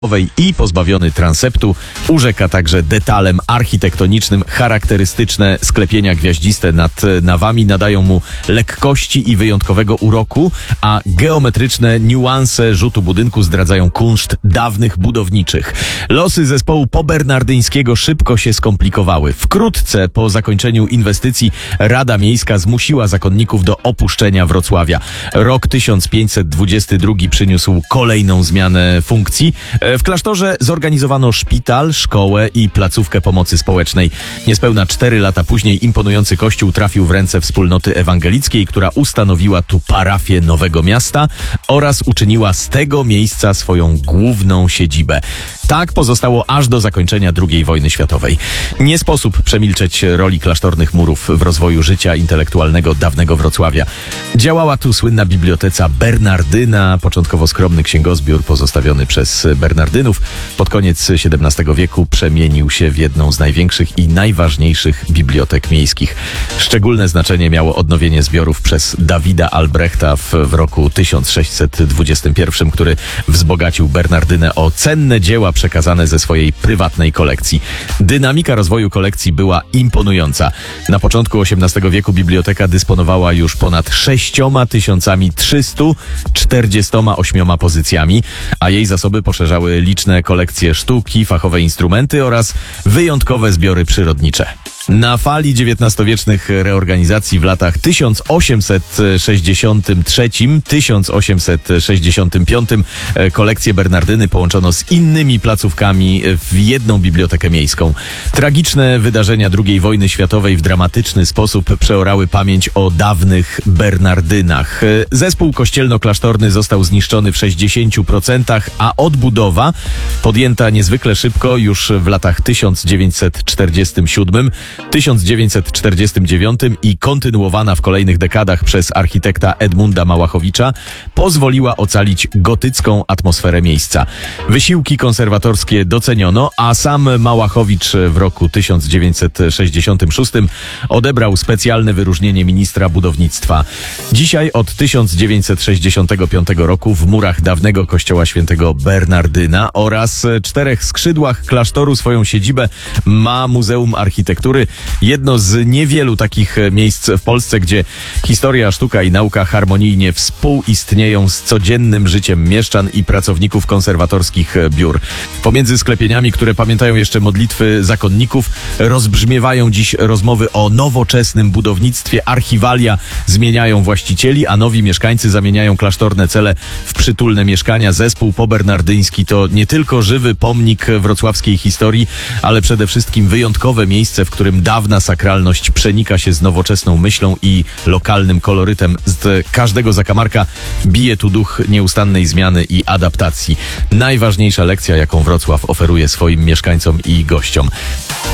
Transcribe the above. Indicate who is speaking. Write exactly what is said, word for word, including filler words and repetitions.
Speaker 1: i pozbawiony transeptu, urzeka także detalem architektonicznym. Charakterystyczne sklepienia gwiaździste nad nawami nadają mu lekkości i wyjątkowego uroku, a geometryczne niuanse rzutu budynku zdradzają kunszt dawnych budowniczych. Losy zespołu pobernardyńskiego szybko się skomplikowały. Wkrótce po zakończeniu inwestycji Rada Miejska zmusiła zakonników do opuszczenia Wrocławia. Rok tysiąc pięćset dwudziesty drugi przyniósł kolejną zmianę funkcji. W klasztorze zorganizowano szpital, szkołę i placówkę pomocy społecznej. Niespełna cztery lata później imponujący kościół trafił w ręce wspólnoty ewangelickiej, która ustanowiła tu parafię Nowego Miasta oraz uczyniła z tego miejsca swoją główną siedzibę. Tak pozostało aż do zakończenia drugiej wojny światowej. Nie sposób przemilczeć roli klasztornych murów w rozwoju życia intelektualnego dawnego Wrocławia. Działała tu słynna biblioteka Bernardyna, początkowo skromny księgozbiór pozostawiony przez Bernardynów. Pod koniec siedemnastego wieku przemienił się w jedną z największych i najważniejszych bibliotek miejskich. Szczególne znaczenie miało odnowienie zbiorów przez Dawida Albrechta w, w roku tysiąc sześćset dwudziestym pierwszym, który wzbogacił Bernardynę o cenne dzieła przekazane ze swojej prywatnej kolekcji. Dynamika rozwoju kolekcji była imponująca. Na początku osiemnastego wieku biblioteka dysponowała już ponad sześcioma tysiącami trzystu czterdziestoma ośmioma pozycjami, a jej zasoby poszerzały liczne kolekcje sztuki, fachowe instrumenty oraz wyjątkowe zbiory przyrodnicze. Na fali dziewiętnastowiecznych reorganizacji w latach tysiąc osiemset sześćdziesiątym trzecim do tysiąc osiemset sześćdziesiątym piątym kolekcję Bernardyny połączono z innymi placówkami w jedną bibliotekę miejską. Tragiczne wydarzenia drugiej wojny światowej w dramatyczny sposób przeorały pamięć o dawnych Bernardynach. Zespół kościelno-klasztorny został zniszczony w sześćdziesięciu procentach, a odbudowa podjęta niezwykle szybko już w latach tysiąc dziewięćset czterdziestym siódmym, tysiąc dziewięćset czterdziestym dziewiątym i kontynuowana w kolejnych dekadach przez architekta Edmunda Małachowicza pozwoliła ocalić gotycką atmosferę miejsca. Wysiłki konserwatorskie doceniono, a sam Małachowicz w roku tysiąc dziewięćset sześćdziesiątym szóstym odebrał specjalne wyróżnienie ministra budownictwa. Dzisiaj od tysiąc dziewięćset sześćdziesiątego piątego roku w murach dawnego kościoła świętego Bernardyna oraz czterech skrzydłach klasztoru swoją siedzibę ma Muzeum Architektury. Jedno z niewielu takich miejsc w Polsce, gdzie historia, sztuka i nauka harmonijnie współistnieją z codziennym życiem mieszczan i pracowników konserwatorskich biur. Pomiędzy sklepieniami, które pamiętają jeszcze modlitwy zakonników, rozbrzmiewają dziś rozmowy o nowoczesnym budownictwie. Archiwalia zmieniają właścicieli, a nowi mieszkańcy zamieniają klasztorne cele w przytulne mieszkania. Zespół pobernardyński to nie tylko żywy pomnik wrocławskiej historii, ale przede wszystkim wyjątkowe miejsce, w którym dawna sakralność przenika się z nowoczesną myślą i lokalnym kolorytem. Z każdego zakamarka bije tu duch nieustannej zmiany i adaptacji. Najważniejsza lekcja, jaką Wrocław oferuje swoim mieszkańcom i gościom.